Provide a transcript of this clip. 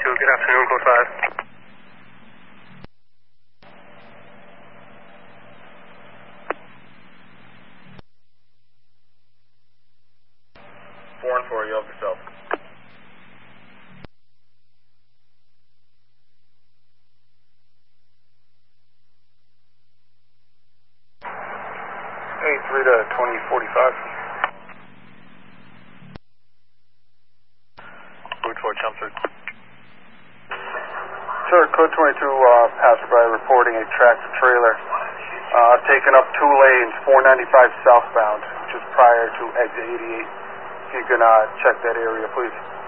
good afternoon, code 5. 4 and 4, you help yourself. Hey, 3 to 2045. Code 4, Chelmsford. Sir, code 22, passerby reporting a tractor trailer taking up 2 lanes, 495 southbound, which is prior to exit 88. If you can check that area, please.